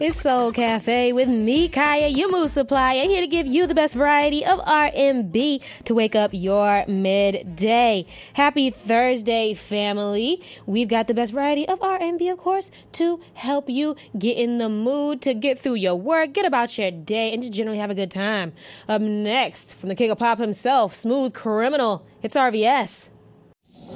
It's Soul Cafe with me, Kaya, your mood supplier, here to give you the best variety of R&B to wake up your midday. Happy Thursday, family. We've got the best variety of R&B, of course, to help you get in the mood, to get through your work, get about your day, and just generally have a good time. Up next, from the king of pop himself, Smooth Criminal, it's RVS.